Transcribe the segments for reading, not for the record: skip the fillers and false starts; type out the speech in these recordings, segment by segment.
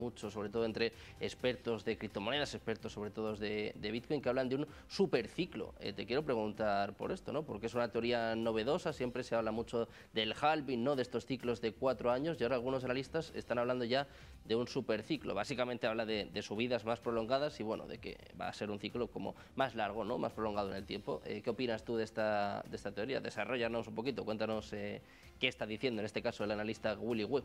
mucho, sobre todo entre expertos de criptomonedas, expertos sobre todo de Bitcoin, que hablan de un superciclo. Te quiero preguntar por esto, ¿no? Porque es una teoría novedosa, siempre se habla mucho del halving, ¿no? De estos ciclos de 4 años, y ahora algunos analistas están hablando ya de un superciclo. Básicamente habla de subidas más prolongadas y, bueno, de que va a ser un ciclo como más largo, ¿no? Más prolongado en el tiempo. ¿Qué opinas tú de esta teoría? Desarróllanos un poquito, cuéntanos qué está diciendo en este caso el analista Willy Webb.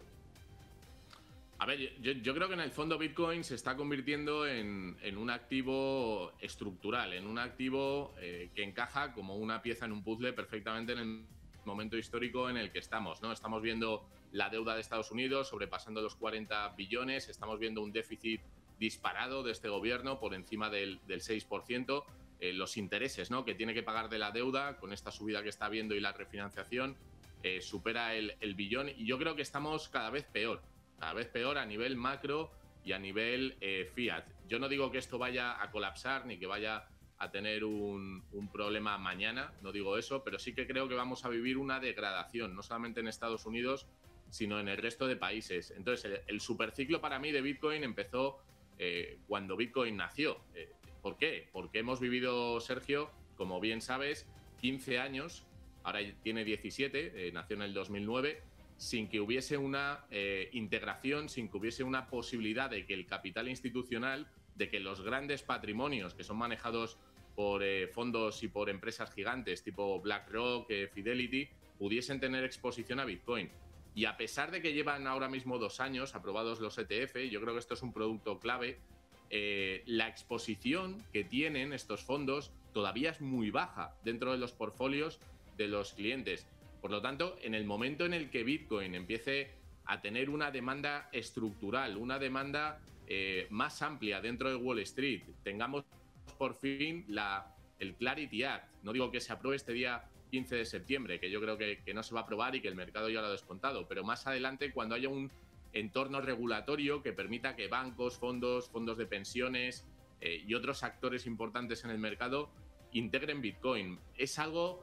A ver, yo creo que en el fondo Bitcoin se está convirtiendo en un activo estructural, en un activo que encaja como una pieza en un puzzle perfectamente en el momento histórico en el que estamos, ¿no? Estamos viendo la deuda de Estados Unidos sobrepasando los 40 billones, estamos viendo un déficit disparado de este gobierno por encima del 6%, los intereses, ¿no?, que tiene que pagar de la deuda con esta subida que está habiendo y la refinanciación supera el billón, y yo creo que estamos cada vez peor a nivel macro y a nivel fiat. Yo no digo que esto vaya a colapsar ni que vaya a tener un problema mañana, no digo eso, pero sí que creo que vamos a vivir una degradación, no solamente en Estados Unidos, sino en el resto de países. Entonces, el superciclo para mí de Bitcoin empezó cuando Bitcoin nació. ¿Por qué? Porque hemos vivido, Sergio, como bien sabes, 15 años, ahora tiene 17, nació en el 2009, sin que hubiese una integración, sin que hubiese una posibilidad de que el capital institucional, de que los grandes patrimonios que son manejados por fondos y por empresas gigantes tipo BlackRock, Fidelity, pudiesen tener exposición a Bitcoin. Y a pesar de que llevan ahora mismo 2 años aprobados los ETF, yo creo que esto es un producto clave, la exposición que tienen estos fondos todavía es muy baja dentro de los portfolios de los clientes. Por lo tanto, en el momento en el que Bitcoin empiece a tener una demanda estructural, una demanda más amplia dentro de Wall Street, tengamos por fin el Clarity Act. No digo que se apruebe este día 15 de septiembre, que yo creo que no se va a aprobar y que el mercado ya lo ha descontado, pero más adelante, cuando haya un entorno regulatorio que permita que bancos, fondos de pensiones y otros actores importantes en el mercado integren Bitcoin. Es algo,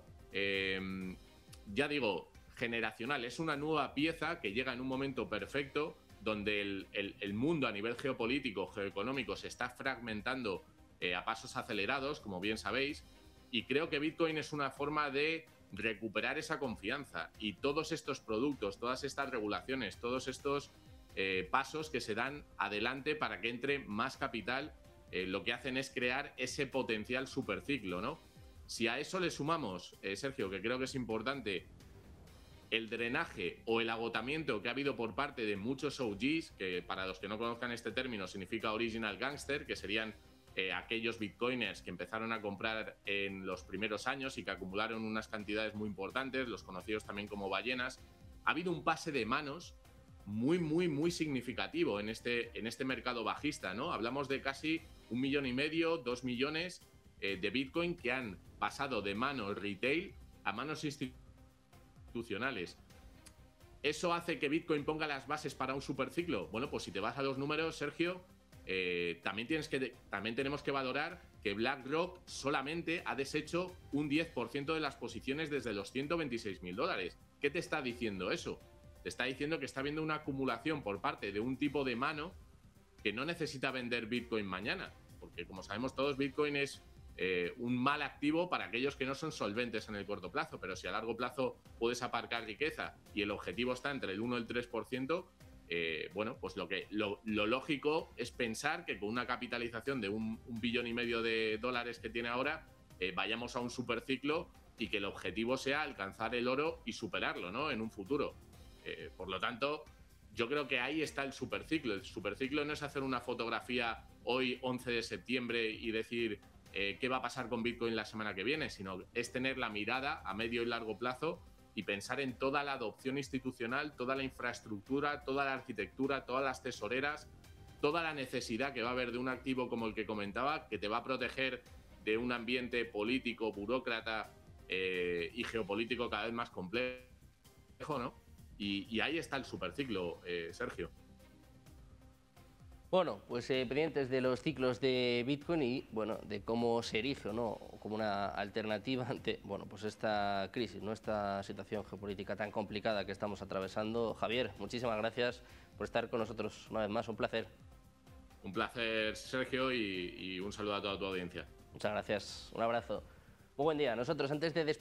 ya digo, generacional. Es una nueva pieza que llega en un momento perfecto donde el mundo a nivel geopolítico, geoeconómico, se está fragmentando a pasos acelerados, como bien sabéis, y creo que Bitcoin es una forma de recuperar esa confianza, y todos estos productos, todas estas regulaciones, todos estos pasos que se dan adelante para que entre más capital, lo que hacen es crear ese potencial superciclo, ¿no? Si a eso le sumamos, Sergio, que creo que es importante, el drenaje o el agotamiento que ha habido por parte de muchos OGs, que para los que no conozcan este término significa Original Gangster, que serían aquellos bitcoiners que empezaron a comprar en los primeros años y que acumularon unas cantidades muy importantes, los conocidos también como ballenas. Ha habido un pase de manos muy significativo en este mercado bajista, ¿no? Hablamos de casi 1,5 millones, 2 millones de Bitcoin que han pasado de manos retail a manos institucionales. ¿Eso hace que Bitcoin ponga las bases para un superciclo? Bueno, pues si te vas a los números, Sergio, también tenemos que valorar que BlackRock solamente ha deshecho un 10% de las posiciones desde los $126.000. ¿Qué te está diciendo eso? Te está diciendo que está habiendo una acumulación por parte de un tipo de mano que no necesita vender Bitcoin mañana, porque como sabemos todos, Bitcoin es un mal activo para aquellos que no son solventes en el corto plazo, pero si a largo plazo puedes aparcar riqueza y el objetivo está entre el 1 y el 3%, bueno, pues lo lógico es pensar que con una capitalización de $1,5 billones que tiene ahora, vayamos a un superciclo y que el objetivo sea alcanzar el oro y superarlo, ¿no?, en un futuro. Por lo tanto, yo creo que ahí está el superciclo. El superciclo no es hacer una fotografía hoy, 11 de septiembre, y decir qué va a pasar con Bitcoin la semana que viene, sino es tener la mirada a medio y largo plazo y pensar en toda la adopción institucional, toda la infraestructura, toda la arquitectura, todas las tesoreras, toda la necesidad que va a haber de un activo como el que comentaba, que te va a proteger de un ambiente político, burócrata y geopolítico cada vez más complejo, ¿no? Y ahí está el superciclo, Sergio. Bueno, pues pendientes de los ciclos de Bitcoin y, bueno, de cómo se erige, ¿no?, como una alternativa ante, bueno, pues esta crisis, ¿no?, esta situación geopolítica tan complicada que estamos atravesando. Javier, muchísimas gracias por estar con nosotros una vez más, un placer. Un placer, Sergio, y un saludo a toda tu audiencia. Muchas gracias. Un abrazo. Muy buen día. Nosotros, antes de despedir